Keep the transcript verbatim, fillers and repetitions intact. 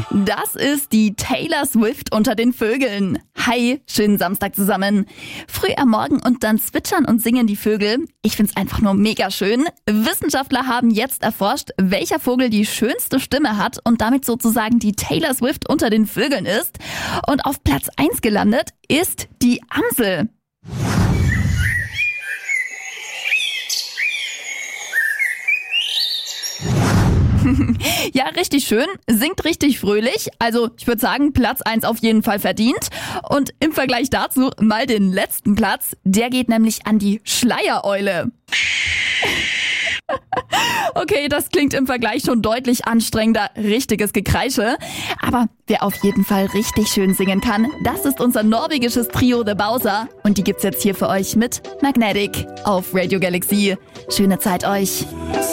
Das ist die Taylor Swift unter den Vögeln. Hi, schönen Samstag zusammen. Früh am Morgen und dann zwitschern und singen die Vögel. Ich find's einfach nur mega schön. Wissenschaftler haben jetzt erforscht, welcher Vogel die schönste Stimme hat und damit sozusagen die Taylor Swift unter den Vögeln ist. Und auf Platz eins gelandet ist die Amsel. Ja, richtig schön, singt richtig fröhlich, also ich würde sagen Platz eins auf jeden Fall verdient. Und im Vergleich dazu mal den letzten Platz, der geht nämlich an die Schleiereule. Okay, das klingt im Vergleich schon deutlich anstrengender, richtiges Gekreische. Aber wer auf jeden Fall richtig schön singen kann, das ist unser norwegisches Trio The Bowser. Und die gibt's jetzt hier für euch mit Magnetic auf Radio Galaxy. Schöne Zeit euch.